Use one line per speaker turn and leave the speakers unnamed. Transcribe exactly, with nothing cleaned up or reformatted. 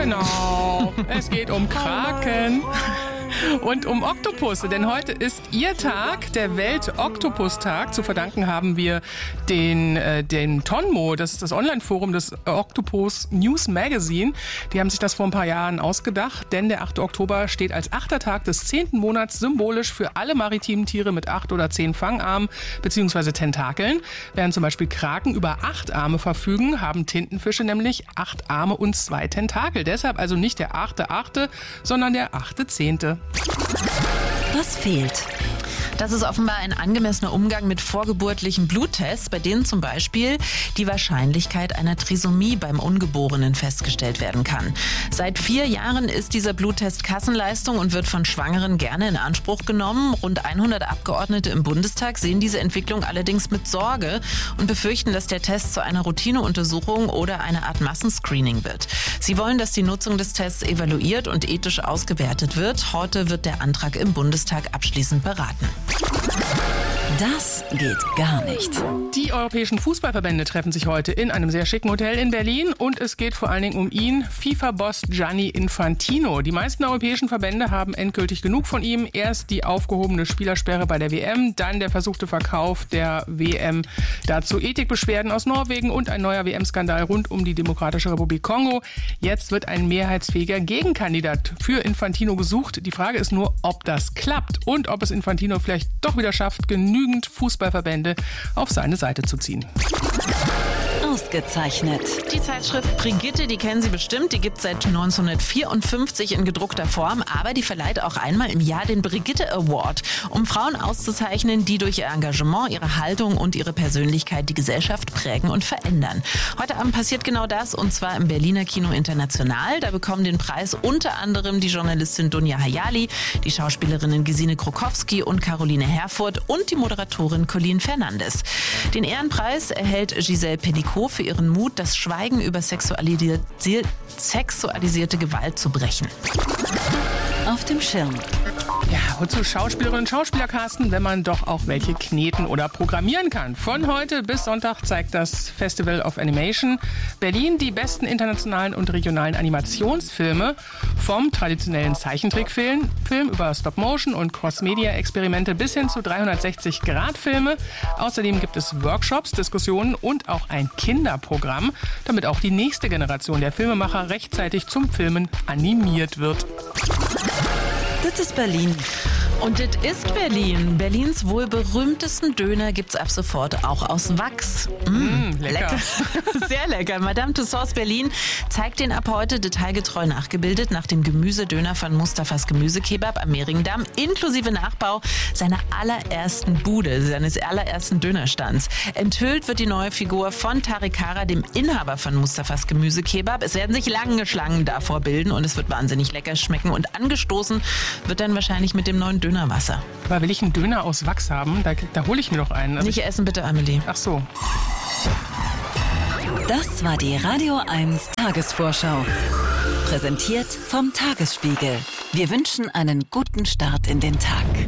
Genau, es geht um Kraken. Und um Oktopusse, denn heute ist Ihr Tag, der Welt-Oktopus-Tag. Zu verdanken haben wir den, äh, den Tonmo, das ist das Online-Forum des Octopus News Magazine. Die haben sich das vor ein paar Jahren ausgedacht, denn der achte Oktober steht als achter Tag des zehnten Monats symbolisch für alle maritimen Tiere mit acht oder zehn Fangarmen bzw. Tentakeln. Während zum Beispiel Kraken über acht Arme verfügen, haben Tintenfische nämlich acht Arme und zwei Tentakel. Deshalb also nicht der achte Achte, sondern der achte Zehnte.
Was fehlt? Das ist offenbar ein angemessener Umgang mit vorgeburtlichen Bluttests, bei denen zum Beispiel die Wahrscheinlichkeit einer Trisomie beim Ungeborenen festgestellt werden kann. Seit vier Jahren ist dieser Bluttest Kassenleistung und wird von Schwangeren gerne in Anspruch genommen. Rund hundert Abgeordnete im Bundestag sehen diese Entwicklung allerdings mit Sorge und befürchten, dass der Test zu einer Routineuntersuchung oder einer Art Massenscreening wird. Sie wollen, dass die Nutzung des Tests evaluiert und ethisch ausgewertet wird. Heute wird der Antrag im Bundestag abschließend beraten.
Das geht gar nicht.
Die europäischen Fußballverbände treffen sich heute in einem sehr schicken Hotel in Berlin und es geht vor allen Dingen um ihn, FIFA-Boss Gianni Infantino. Die meisten europäischen Verbände haben endgültig genug von ihm. Erst die aufgehobene Spielersperre bei der W M, dann der versuchte Verkauf der W M, dazu Ethikbeschwerden aus Norwegen und ein neuer W M-Skandal rund um die Demokratische Republik Kongo. Jetzt wird ein mehrheitsfähiger Gegenkandidat für Infantino gesucht. Die Frage ist nur, ob das klappt und ob es Infantino vielleicht doch wieder schafft, genügend Fußballverbände auf seine Seite zu ziehen.
Ausgezeichnet.
Die Zeitschrift Brigitte, die kennen Sie bestimmt, die gibt es seit neunzehnhundertvierundfünfzig in gedruckter Form, aber die verleiht auch einmal im Jahr den Brigitte Award, um Frauen auszuzeichnen, die durch ihr Engagement, ihre Haltung und ihre Persönlichkeit die Gesellschaft prägen und verändern. Heute Abend passiert genau das und zwar im Berliner Kino International. Da bekommen den Preis unter anderem die Journalistin Dunja Hayali, die Schauspielerinnen Gesine Krokowski und Caroline Herfurth und die Moderatorin Colleen Fernandes. Den Ehrenpreis erhält Giselle Pellicot für ihren Mut, das Schweigen über sexualisierte, sexualisierte Gewalt zu brechen.
Auf dem Schirm.
Ja, wozu Schauspielerinnen und Schauspieler casten, wenn man doch auch welche kneten oder programmieren kann? Von heute bis Sonntag zeigt das Festival of Animation Berlin die besten internationalen und regionalen Animationsfilme, vom traditionellen Zeichentrickfilm Film über Stop-Motion und Cross-Media-Experimente bis hin zu dreihundertsechzig Grad Filme. Außerdem gibt es Workshops, Diskussionen und auch ein Kinderprogramm, damit auch die nächste Generation der Filmemacher rechtzeitig zum Filmen animiert wird.
Das ist Berlin.
Und das ist Berlin. Berlins wohl berühmtesten Döner gibt's ab sofort auch aus Wachs.
Mm, mm, lecker.
lecker. Sehr lecker. Madame Tussauds Berlin zeigt den ab heute detailgetreu nachgebildet nach dem Gemüsedöner von Mustafas Gemüsekebab am Mehringdamm, inklusive Nachbau seiner allerersten Bude, seines allerersten Dönerstands. Enthüllt wird die neue Figur von Tariq Kara, dem Inhaber von Mustafas Gemüsekebab. Es werden sich lange Schlangen davor bilden und es wird wahnsinnig lecker schmecken. Und angestoßen wird dann wahrscheinlich mit dem neuen Dönerwasser.
Aber will ich einen Döner aus Wachs haben, da, da hole ich mir doch einen. Also
Nicht essen bitte, Amelie.
Ach so.
Das war die Radio eins Tagesvorschau. Präsentiert vom Tagesspiegel. Wir wünschen einen guten Start in den Tag.